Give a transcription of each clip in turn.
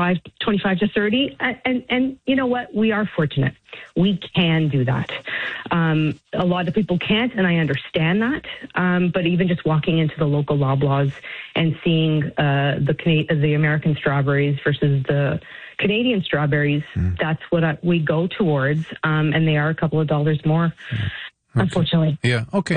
25 to 30. And you know what? We are fortunate. We can do that. A lot of people can't, and I understand that. But even just walking into the local Loblaws and seeing the American strawberries versus the Canadian strawberries, that's what we go towards. And they are a couple of dollars more. Okay. Unfortunately. Yeah. Okay.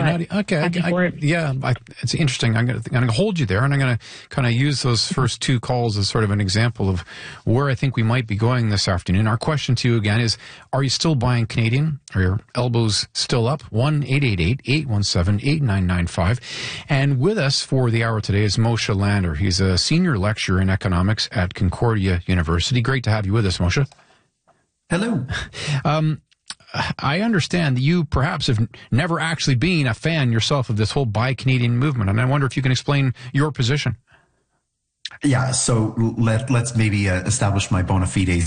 It's interesting. I'm going to hold you there, and I'm going to kind of use those first two calls as sort of an example of where I think we might be going this afternoon. Our question to you again is: are you still buying Canadian? Are your elbows still up? 1-888-817-8995. And with us for the hour today is Moshe Lander. He's a senior lecturer in economics at Concordia University. Great to have you with us, Moshe. Hello. I understand that you perhaps have never actually been a fan yourself of this whole Buy Canadian movement, and I wonder if you can explain your position. Yeah, so let's maybe establish my bona fides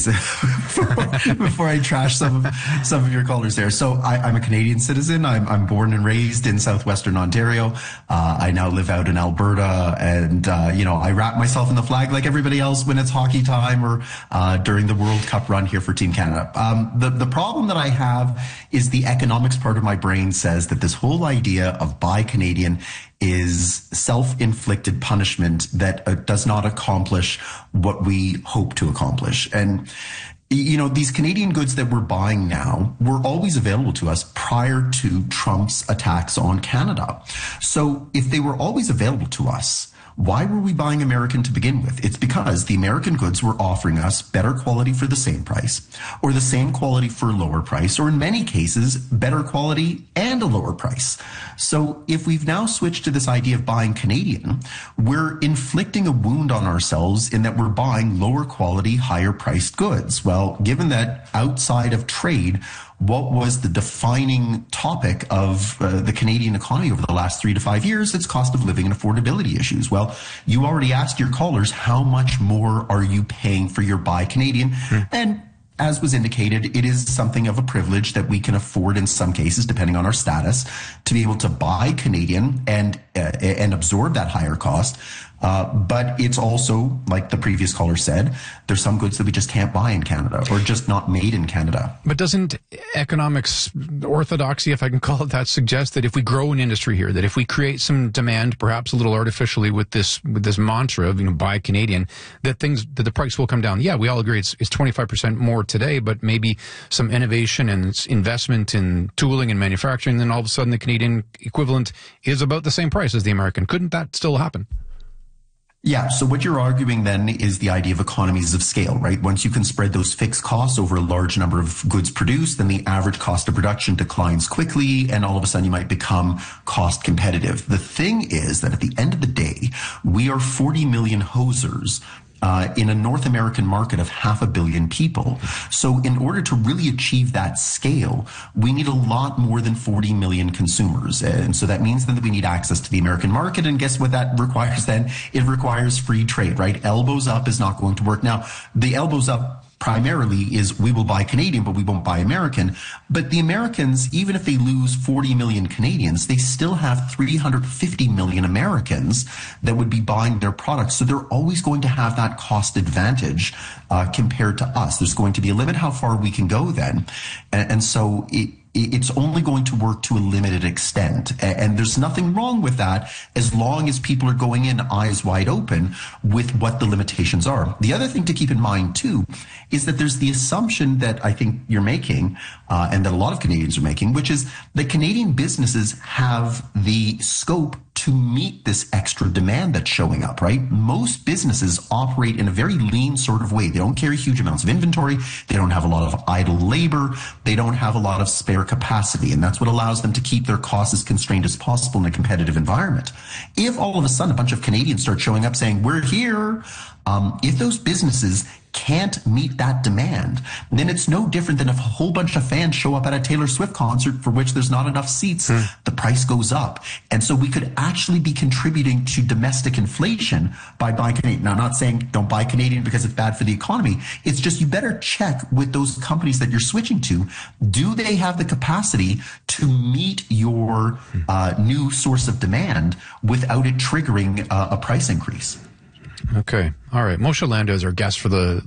before I trash some of your callers there. So I'm a Canadian citizen. I'm born and raised in southwestern Ontario. I now live out in Alberta, and I wrap myself in the flag like everybody else when it's hockey time or during the World Cup run here for Team Canada. The problem that I have is the economics part of my brain says that this whole idea of Buy Canadian is self-inflicted punishment that does not accomplish what we hope to accomplish. And, these Canadian goods that we're buying now were always available to us prior to Trump's attacks on Canada. So if they were always available to us, why were we buying American to begin with? It's because the American goods were offering us better quality for the same price, or the same quality for a lower price, or in many cases, better quality and a lower price. So if we've now switched to this idea of buying Canadian, we're inflicting a wound on ourselves in that we're buying lower quality, higher priced goods. Well, given that outside of trade, what was the defining topic of the Canadian economy over the last 3 to 5 years? It's cost of living and affordability issues. Well, you already asked your callers, how much more are you paying for your Buy Canadian? And as was indicated, it is something of a privilege that we can afford in some cases, depending on our status, to be able to buy Canadian and absorb that higher cost. But it's also, like the previous caller said, there's some goods that we just can't buy in Canada or just not made in Canada. But doesn't economics orthodoxy, if I can call it that, suggest that if we grow an industry here, that if we create some demand, perhaps a little artificially with this mantra of, buy Canadian, that the price will come down? Yeah, we all agree it's 25% more today, but maybe some innovation and investment in tooling and manufacturing, then all of a sudden the Canadian equivalent is about the same price as the American. Couldn't that still happen? Yeah, so what you're arguing then is the idea of economies of scale, right? Once you can spread those fixed costs over a large number of goods produced, then the average cost of production declines quickly, and all of a sudden you might become cost competitive. The thing is that at the end of the day, we are 40 million hosers in a North American market of 500 million people. So in order to really achieve that scale, we need a lot more than 40 million consumers. And so that means then that we need access to the American market. And guess what that requires then? It requires free trade, right? Elbows up is not going to work. Now, the elbows up primarily is we will buy Canadian, but we won't buy American. But the Americans, even if they lose 40 million Canadians, they still have 350 million Americans that would be buying their products. So they're always going to have that cost advantage compared to us. There's going to be a limit how far we can go then. And so it's only going to work to a limited extent. And there's nothing wrong with that as long as people are going in eyes wide open with what the limitations are. The other thing to keep in mind, too, is that there's the assumption that I think you're making and that a lot of Canadians are making, which is that Canadian businesses have the scope to meet this extra demand that's showing up, right? Most businesses operate in a very lean sort of way. They don't carry huge amounts of inventory. They don't have a lot of idle labor. They don't have a lot of spare capacity. And that's what allows them to keep their costs as constrained as possible in a competitive environment. If all of a sudden a bunch of Canadians start showing up saying, we're here, if those businesses can't meet that demand, then it's no different than if a whole bunch of fans show up at a Taylor Swift concert for which there's not enough seats, the price goes up. And so we could actually be contributing to domestic inflation by buying Canadian. Now, I'm not saying don't buy Canadian because it's bad for the economy. It's just you better check with those companies that you're switching to. Do they have the capacity to meet your new source of demand without it triggering a price increase? Okay. All right. Moshe Lander is our guest for the